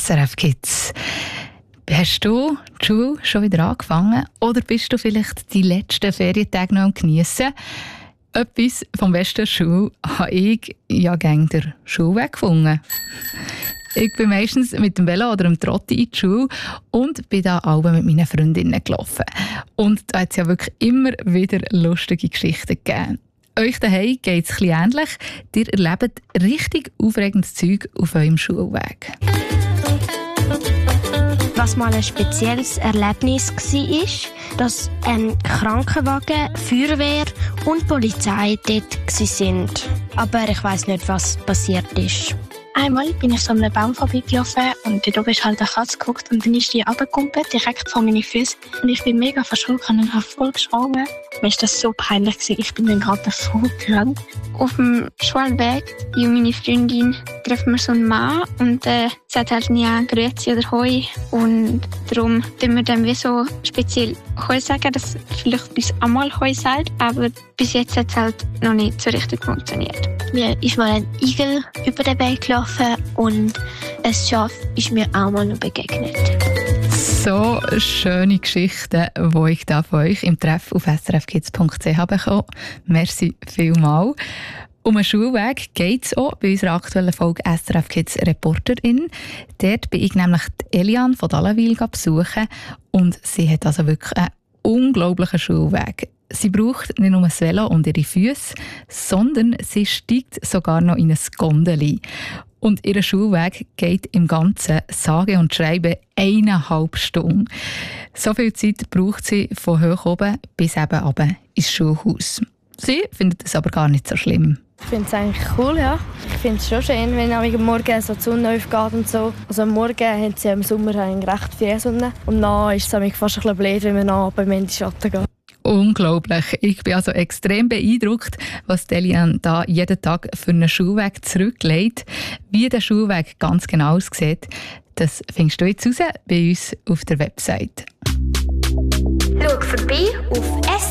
SRF Kids. Hast du die Schule schon wieder angefangen oder bist du vielleicht die letzten Ferientage noch am Geniessen? Etwas vom besten Schule habe ich ja gegen den Schulweg gefunden. Ich bin meistens mit dem Velo oder dem Trotti in die Schule und bin da auch mit meinen Freundinnen gelaufen. Und da hat es ja wirklich immer wieder lustige Geschichten gegeben. Euch daheim geht es ein bisschen ähnlich. Ihr erlebt richtig aufregendes Zeug auf eurem Schulweg. Was mal ein spezielles Erlebnis war, dass ein Krankenwagen, Feuerwehr und Polizei dort waren. Aber ich weiss nicht, was passiert ist. Einmal bin ich so an einem Baum vorbeigelaufen und dort oben ist halt eine Katze geguckt und dann ist die runtergekumpelt, direkt vor meine Füße. Und ich bin mega verschrocken und habe voll geschrien. Mir war das so peinlich gewesen. Ich bin dann gerade davon gerannt. Auf dem Schulweg, ich und meine Freundin, treffen wir so einen Mann und sagt halt nie Grüezi oder Hoi. Und darum tun wir dann wie so speziell Hoi sagen, dass vielleicht bis einmal Hoi sagt, aber bis jetzt hat es halt noch nicht so richtig funktioniert. Mir ist mal ein Igel über den Weg gelaufen und ein Schaf ist mir auch mal noch begegnet. So schöne Geschichten, die ich da von euch im Treff auf srfkids.ch bekomme. Merci vielmals. Um einen Schulweg geht es auch bei unserer aktuellen Folge SRF Kids Reporterin. Dort bin ich nämlich die Eliane von Dallenwil besuchen und sie hat also wirklich einen unglaublichen Schulweg. Sie braucht nicht nur ein Velo und ihre Füße, sondern sie steigt sogar noch in ein Gondeli. Und ihr Schulweg geht im Ganzen sage und schreibe 1,5 Stunden. So viel Zeit braucht sie von hoch oben bis eben runter ins Schulhaus. Sie findet es aber gar nicht so schlimm. Ich finde es eigentlich cool, ja. Ich finde es schon schön, wenn am Morgen so die Sonne aufgeht und so. Also am Morgen haben sie im Sommer recht viel Sonne. Und dann ist es fast ein bisschen blöd, wenn man dann in die Schatten geht. Unglaublich. Ich bin also extrem beeindruckt, was Eliane da jeden Tag für einen Schulweg zurücklegt. Wie der Schulweg ganz genau aussieht, das findest du jetzt raus bei uns auf der Website. Schau vorbei auf